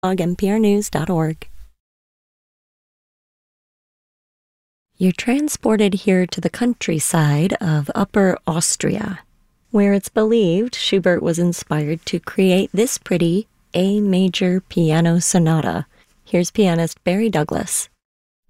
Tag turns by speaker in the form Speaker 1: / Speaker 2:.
Speaker 1: nprnews.org. You're transported here to the countryside of Upper Austria, where it's believed Schubert was inspired to create this pretty A major piano sonata. Here's pianist Barry Douglas.